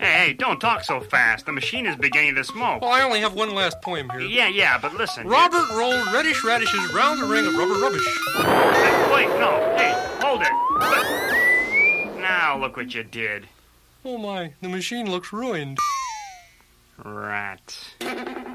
Hey, don't talk so fast. The machine is beginning to smoke. Well, I only have one last poem here. Yeah, but listen. Robert rolled reddish radishes round a ring of rubber rubbish. Wait, no. Hey, hold it. Now look what you did. Oh my, the machine looks ruined. Rat.